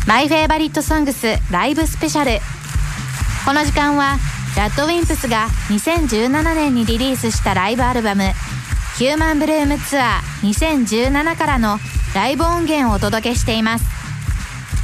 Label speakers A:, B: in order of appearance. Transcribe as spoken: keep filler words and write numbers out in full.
A: マイフェイバリットソングスライブスペシャル。この時間はラッドウィンプスがにせんじゅうななねんにリリースしたライブアルバムヒューマンブルームツアーにせんじゅうななからのライブ音源をお届けしています。